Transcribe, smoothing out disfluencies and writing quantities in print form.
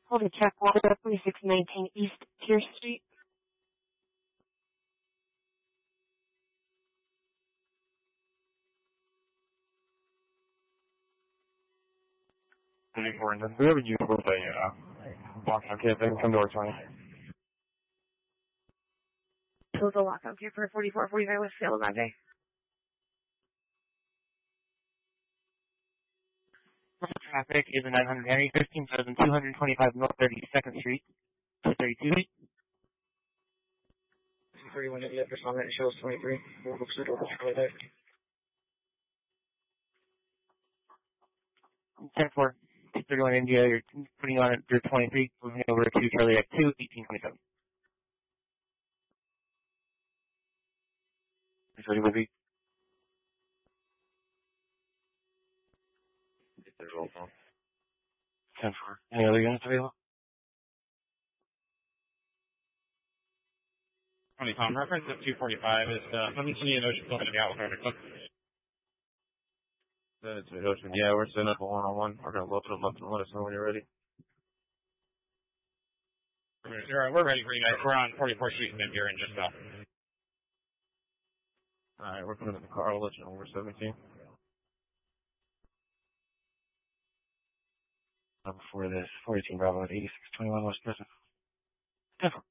Hold a check, Water, 2619 East Tier Street. For instance, we have a unit with a lockdown kit that can come to our 20. Total lockout kit for 4445 West Field that day. Traffic is a 900 Henry, 15,225 North 32nd Street, 232. 31 India for Summit, it shows 23. We'll go to the there. 10-4, 231 India, you're putting on at your 23, moving over to Charlie X2, 1827. Ready with me? Get their roll call. 10-4. Any other units available? 20 Tom, reference at 245 is, let me see an ocean going to the outlet. It's Mid-Ocean. Yeah, we're setting up a one-on-one. We're going to load them up and let us know when you're ready. We're ready for you guys. We're on 44th Street in Mid-Gear and just Alright, we're putting in the car. I'll let you know we're 17. Before this, 42 Bravo at 8621 West Griffin. 10-4.